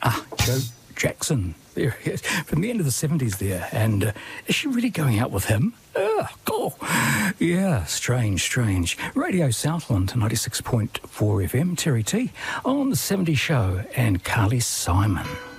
Joe Jackson. There he is, from the end of the 70s there. And is she really going out with him? Oh, yeah, strange. Radio Southland, 96.4 FM, Terry T, on the 70 Show, and Carly Simon.